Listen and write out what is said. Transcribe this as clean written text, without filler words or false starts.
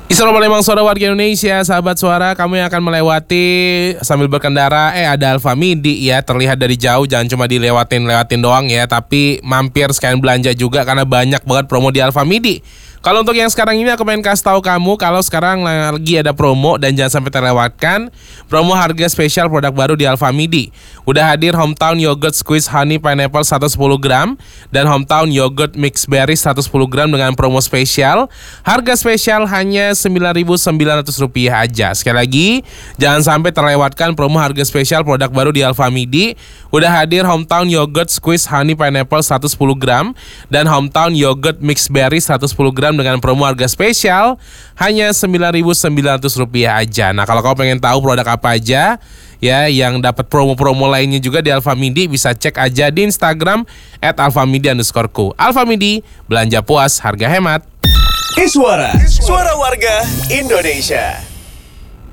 Assalamualaikum saudara warga Indonesia, sahabat suara, kamu yang akan melewati sambil berkendara, ada Alfamidi ya, terlihat dari jauh, jangan cuma dilewatin doang ya, tapi mampir sekalian belanja juga karena banyak banget promo di Alfamidi. Kalau untuk yang sekarang ini aku pengen kasih tahu kamu kalau sekarang lagi ada promo dan jangan sampai terlewatkan promo harga spesial produk baru di Alfamidi. Udah hadir Hometown Yogurt Squeeze Honey Pineapple 110 gram dan Hometown Yogurt Mix Berry 110 gram dengan promo spesial. Harga spesial hanya Rp9.900 aja. Sekali lagi, jangan sampai terlewatkan promo harga spesial produk baru di Alfamidi. Udah hadir Hometown Yogurt Squeeze Honey Pineapple 110 gram dan Hometown Yogurt Mix Berry 110 gram dengan promo harga spesial hanya Rp9.900 aja. Nah, kalau kamu pengen tahu produk apa aja ya yang dapat promo-promo lainnya juga di Alfamidi, bisa cek aja di Instagram @alfamidi_co. Alfamidi, belanja puas, harga hemat. Suara warga Indonesia.